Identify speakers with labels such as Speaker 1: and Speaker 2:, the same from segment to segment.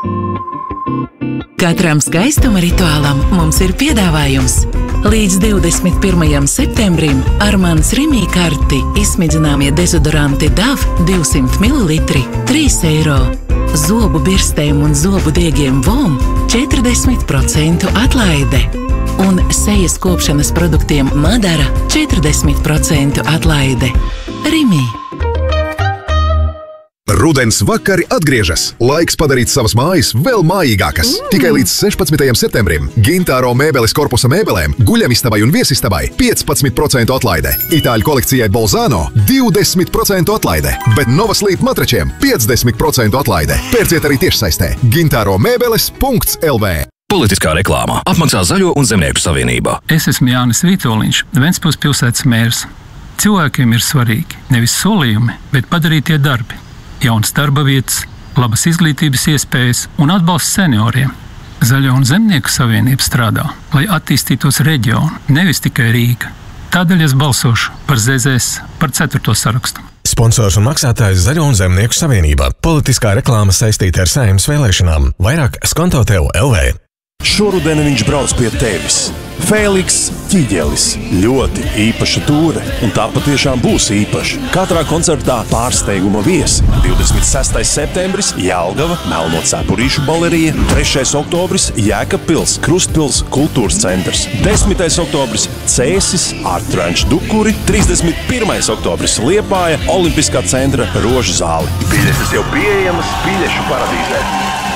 Speaker 1: Katram skaistuma rituālam mums ir piedāvājums. Līdz 21. septembrim Armāns Rimī karti izsmidzināmie dezodoranti DAV 200 ml – 3 eiro. Zobu birstēm un zobu diegiem VOM 40% atlaide. Un sejas kopšanas produktiem Madara 40% atlaide. Rimī.
Speaker 2: Rudens vakari atgriežas. Laiks padarīt savas mājas vēl mājīgākas. Tikai līdz 16. septembrim Gintaro mēbeles korpusa mēbelēm, guļamistabai un viesistabai 15% atlaide. Itāļu kolekcijai Bolzano 20% atlaide, bet Novasleep matračiem 50% atlaide. Pērciet arī tiešsaistē gintaromēbeles.lv.
Speaker 3: Politiskā reklāmā apmaksā Zaļo un Zemnieku savienībā.
Speaker 4: Es esmu Jānis Vitoļiņš, Ventspils pilsētas mērs. Cilvēkiem ir svarīgi nevis solījumi, bet padarītie darbi. Jaunas darba vietas, labas izglītības iespējas un atbalsts senioriem. Zaļo un Zemnieku savienība strādā, lai attīstītos reģionu, nevis tikai Rīga. Tādēļ es balsošu par ZZS, par 4. sarakstu.
Speaker 5: Sponsors un maksātājs Zaļo un Zemnieku savienībā. Politiskā reklāma saistīta ar Saeimas vēlēšanām. Vairāk skonto tev LV.
Speaker 6: Šoruden viņš brauc pie tevis. Fēliks Ķiģelis. Ļoti īpaša tūre, un tā patiešām būs īpaša. Katrā koncertā pārsteiguma viesi. 26. septembris Jelgava, Melno cepurīšu balerija, 3. oktobris Jēkabpils, Krustpils kultūras centrs, 10. oktobris Cēsis, Art Ranch Dukuri, 31. oktobris Liepāja, Olimpiskā centra Rožu zāle. Biļetes jau pieejamas Biļešu paradīzē.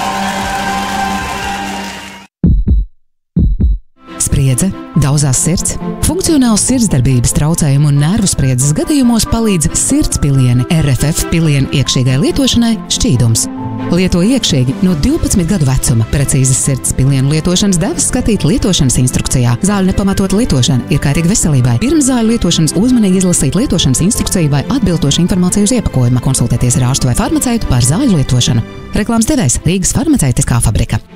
Speaker 7: Spriedze, daudzās sirds, funkcionāls sirdsdarbības traucējumu un nervu spriedzes gadījumos palīdz sirdspilieni RFF pilienu iekšīgai lietošanai Šķīdums. Lieto iekšīgi no 12 gadu vecuma. Precīzas sirdspilienu lietošanas devas skatīt lietošanas instrukcijā. Zāļu nepamatot lietošana ir kaitīga veselībai. Pirms zāļu lietošanas uzmanīgi izlasīt lietošanas instrukciju vai atbilstošu informāciju uz iepakojuma. Konsultēties ar ārstu vai farmaceitu par zāļu lietošanu. Reklāmas devējs Rīgas farmaceitiskā fabrika.